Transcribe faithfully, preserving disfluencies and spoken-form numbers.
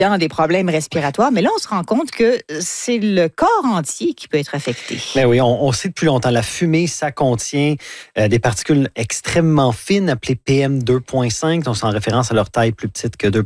dans des problèmes respiratoires, mais là, on se rend compte que c'est le corps entier qui peut être affecté. Mais oui, on, on sait depuis longtemps, la fumée, ça contient euh, des particules extrêmement fines appelées P M deux virgule cinq, donc c'est en référence à leur taille plus petite que deux